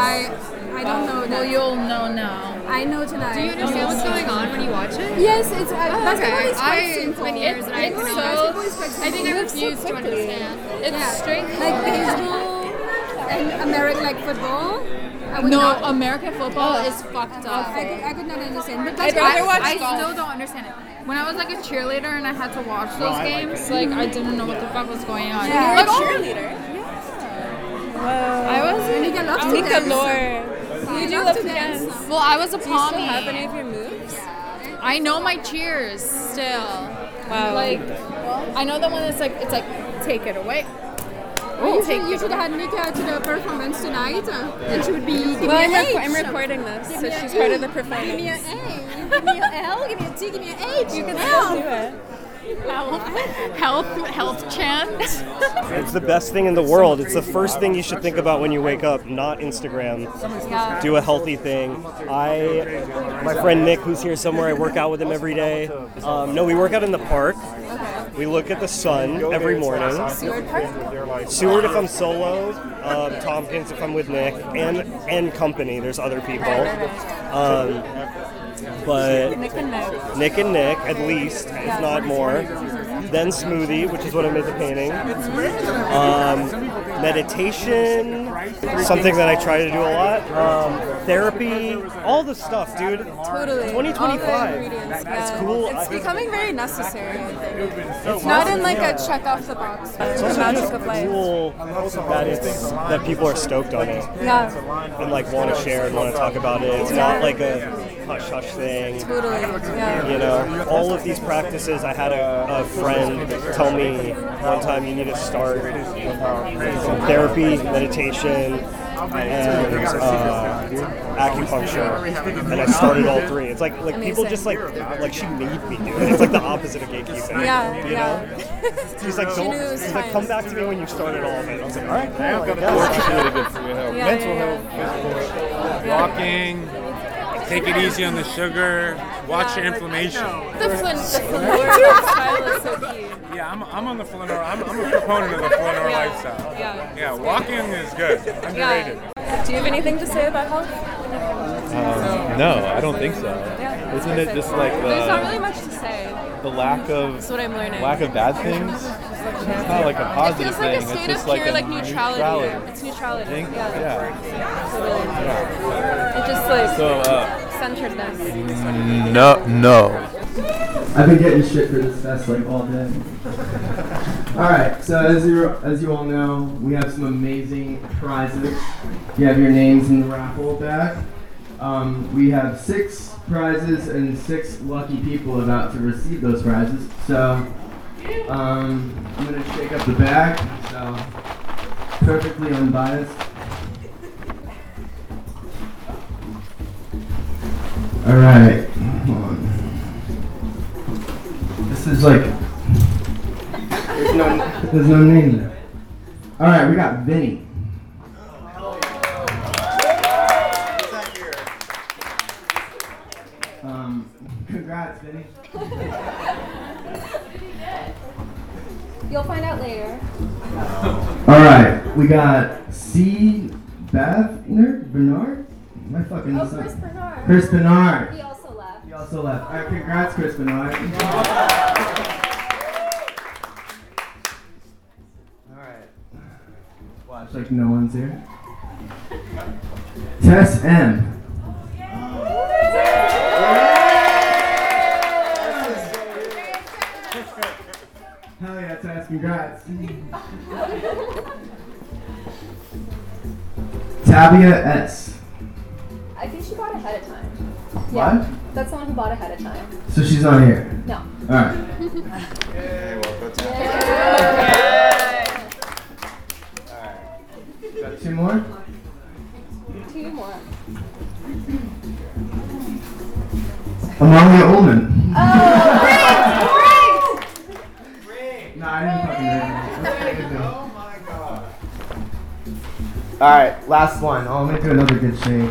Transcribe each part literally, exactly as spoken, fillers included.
I I don't know that. Well, you'll know now. I know tonight. Do you understand what's going on when you watch it? Yes, it's uh, Oh, basketball okay. is quite I, simple. it's been years and I It's don't so- know. Basketball is quite simple. I think I It moves so refuse to quickly. understand. It's Yeah. straight. Like baseball and American like football. I would No, not, American football is fucked up. I could, I could not understand. But I'd basketball, rather watch I, I still don't understand it. When I was like a cheerleader and I had to watch those games, like I didn't know what the fuck was going on. Yeah. Like, You're a cheerleader? I was. Nika loves to Nika dance. Lore. You do love to dance. dance. Well, I was a Do you still pommy. have any of your moves? I know my cheers still. Wow. Like, I know the one that's like, it's like, take it away. You take should, you it should away. have Nika to the performance tonight, uh, and she would be. Give Well, me I'm, an reco- H. I'm recording this, so me she's an part E. of the Give me an performance. A. Give me an L. Give me a T. Give me an H. You can L. still do it. Health, health, health chant. It's the best thing in the world. It's the first thing you should think about when you wake up, not Instagram. Yeah. Do a healthy thing. I, my friend Nick, who's here somewhere, I work out with him every day. Um, no, we work out in the park. We look at the sun every morning. Seward Park? Seward if I'm solo, um, Tompkins if I'm with Nick, and and company. There's other people. Um, but Nick and Nick. Nick and Nick, at least, if not more. Then smoothie, which is what I made the painting. Um, meditation, something that I try to do a lot. Um, therapy, all the stuff, dude. Totally. twenty twenty-five. All the ingredients, It's yeah. cool. It's I- becoming very necessary, I think. Not in like a check off the box, but It's the also magic just of life. cool that it's that people are stoked on it Yeah, and like want to share and want to talk about it. It's not like a hush hush thing. totally. Yeah. You know, all of these practices. I had a, a friend tell me one time you need to start therapy, meditation, and uh, acupuncture, and I started all three. It's like like people Amazing. just like like she made me do it. It's like the opposite of gatekeeping. Yeah, you yeah. know. She's like, She don't. knew it was She's like, time. come back to me when you started all of it. I was like, all right, cool. I Sports guess. is really good for your health. Yeah, Mental yeah, health, physical health. Walking, take it easy on the sugar, watch your inflammation. The Flin- the Flanora style is so key. Yeah, I'm, I'm on the Flanora. I'm, I'm a proponent of the Flanora lifestyle. Yeah. Yeah, walking is good. Underrated. Yeah. Do you have anything to say about health? Um, no, I don't think so. Yeah. Isn't it just like There's not really the, much to say. the lack of That's what I'm learning. lack of bad things? It's not like a It positive feels like thing. a state it's just of like pure a like neutrality. neutrality. It's neutrality. Think? Yeah. Yeah. Totally. yeah. It's just like So, uh, centeredness. no, no. I've been getting shit for this fest like all day. Alright, so as you as you all know, we have some amazing prizes. You have your names in the raffle bag. Um, we have six prizes and six lucky people about to receive those prizes. So um, I'm gonna shake up the bag. So perfectly unbiased. Alright, hold on. This is like there's no there's no name there. All right, we got Vinny. Um, congrats, Vinny. You'll find out later. All right, we got C. Bavner Bernard. My fucking Oh, son. Chris Bernard. Chris Bernard. He also left. He also left. All right, congrats, Chris Bernard. Alright. Watch like no one's here. Tess M. Hell yeah, Tess, congrats. Tabia S. I think she bought ahead of time. What? That's the one who bought ahead of time. So she's not here. No. Alright. Hey, welcome to Got two more? Two more. Amalia Ullman. Oh, great! No, I didn't fucking hear Oh my god. Alright, last one. Oh, let me do another good shake.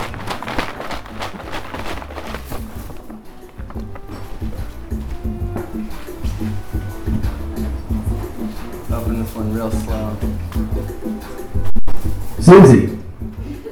Open this one real slow. Susie.